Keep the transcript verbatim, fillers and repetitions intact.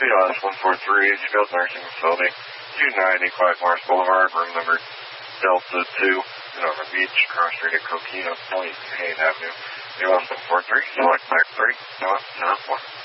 S one four three, skilled nursing facility, two ninety Quiet Morris Boulevard, room number Delta two, Norman Beach, cross street at Coquina Point, Hayden Avenue, U S one four three, select back three, dot, dot, one.